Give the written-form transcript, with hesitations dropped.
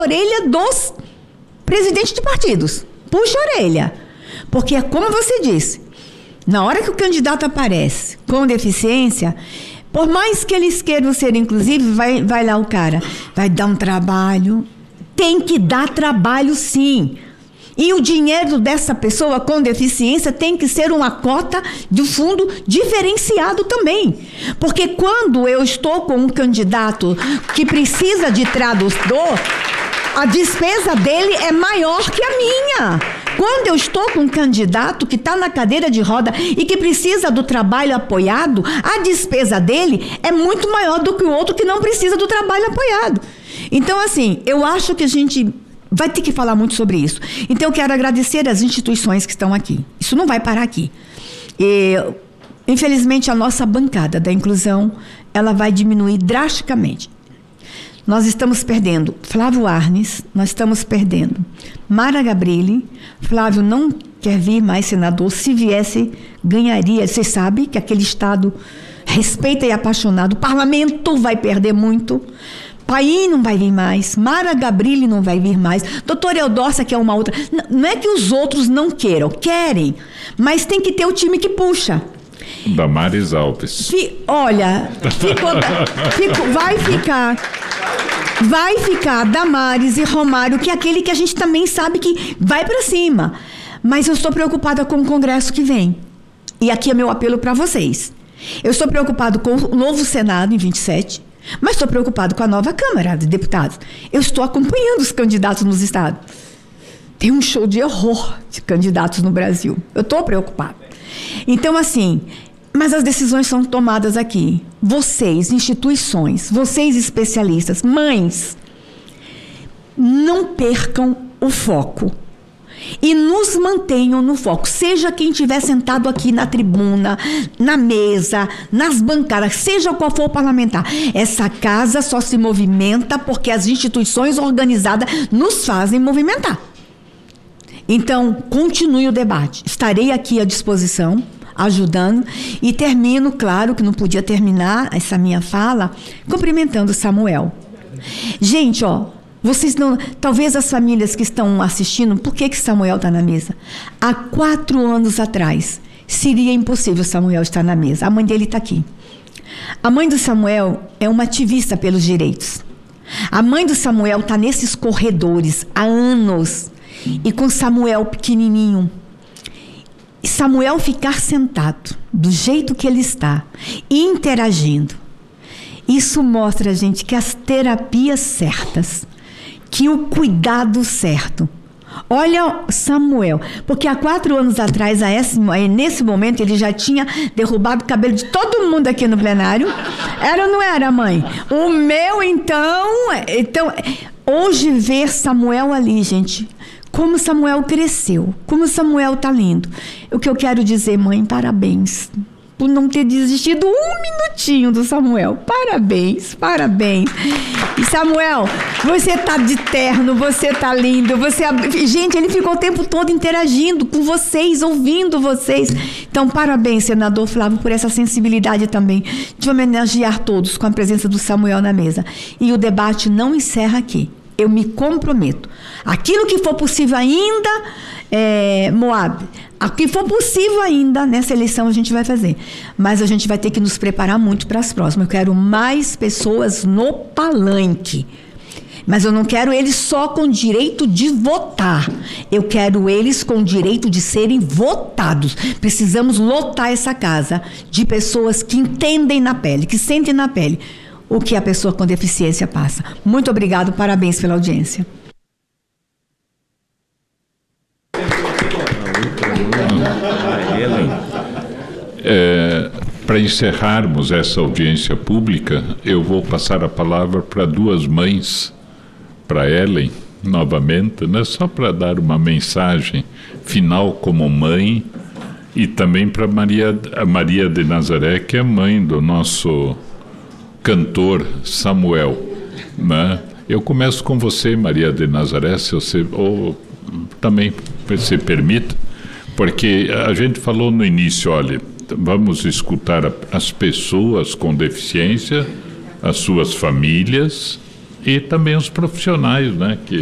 orelha dos presidentes de partidos. Puxa a orelha. Porque é como você disse, na hora que o candidato aparece com deficiência, por mais que eles queiram ser inclusive, vai lá o cara, vai dar um trabalho. Tem que dar trabalho, sim. E o dinheiro dessa pessoa com deficiência tem que ser uma cota de fundo diferenciado também. Porque quando eu estou com um candidato que precisa de tradutor, a despesa dele é maior que a minha. Quando eu estou com um candidato que está na cadeira de roda e que precisa do trabalho apoiado, a despesa dele é muito maior do que o outro que não precisa do trabalho apoiado. Então, assim, eu acho que a gente vai ter que falar muito sobre isso. Então, eu quero agradecer às instituições que estão aqui. Isso não vai parar aqui. Infelizmente, a nossa bancada da inclusão, ela vai diminuir drasticamente. Nós estamos perdendo Flávio Arnes, nós estamos perdendo Mara Gabrilli. Flávio não quer vir mais senador. Se viesse, ganharia. Vocês sabem que aquele Estado respeita e é apaixonado. O parlamento vai perder muito. Paim não vai vir mais, Mara Gabrilli não vai vir mais, doutora Eudócia, que é uma outra. Não é que os outros não queiram, querem, mas tem que ter o time que puxa. Damares Alves. Olha, vai ficar Damares e Romário, que é aquele que a gente também sabe que vai para cima. Mas eu estou preocupada com o Congresso que vem. E aqui é meu apelo para vocês. Eu estou preocupado com o novo Senado em 27. Mas estou preocupado com a nova Câmara de Deputados. Eu estou acompanhando os candidatos nos estados. Tem um show de horror de candidatos no Brasil. Eu estou preocupado. Então, assim, mas as decisões são tomadas aqui. Vocês, instituições, vocês especialistas, mães, não percam o foco. E nos mantenham no foco, seja quem estiver sentado aqui na tribuna, na mesa, nas bancadas, seja qual for o parlamentar. Essa casa só se movimenta porque as instituições organizadas nos fazem movimentar. Então, continue o debate. Estarei aqui à disposição, ajudando, e termino, claro que não podia terminar essa minha fala, cumprimentando o Samuel. Gente, vocês não, talvez as famílias que estão assistindo, por que Samuel está na mesa? Há 4 anos atrás, seria impossível Samuel estar na mesa. A mãe dele está aqui. A mãe do Samuel é uma ativista pelos direitos. A mãe do Samuel está nesses corredores há anos. E com Samuel pequenininho. E Samuel ficar sentado, do jeito que ele está, interagindo. Isso mostra, gente, que as terapias certas, que o cuidado certo. Olha Samuel, porque há 4 anos atrás, nesse momento, ele já tinha derrubado o cabelo de todo mundo aqui no plenário. Era ou não era, mãe? O meu, então, hoje ver Samuel ali, gente, como Samuel cresceu, como Samuel tá lindo. O que eu quero dizer, mãe, parabéns por não ter desistido 1 minutinho do Samuel. Parabéns, parabéns. E Samuel, você tá de terno, você tá lindo, gente, ele ficou o tempo todo interagindo com vocês, ouvindo vocês. Então, parabéns, senador Flávio, por essa sensibilidade também de homenagear todos com a presença do Samuel na mesa. E o debate não encerra aqui. Eu me comprometo. Aquilo que for possível ainda, Moab, o que for possível ainda nessa eleição a gente vai fazer. Mas a gente vai ter que nos preparar muito para as próximas. Eu quero mais pessoas no palanque. Mas eu não quero eles só com direito de votar. Eu quero eles com direito de serem votados. Precisamos lotar essa casa de pessoas que entendem na pele, que sentem na pele o que a pessoa com deficiência passa. Muito obrigado, parabéns pela audiência. Para encerrarmos essa audiência pública, eu vou passar a palavra para 2 mães, para Ellen, novamente, né, só para dar uma mensagem final como mãe, e também para a Maria de Nazaré, que é mãe do nosso cantor Samuel, né? Eu começo com você, Maria de Nazaré, se você também se permita, porque a gente falou no início, olha, vamos escutar as pessoas com deficiência, as suas famílias, e também os profissionais, né, que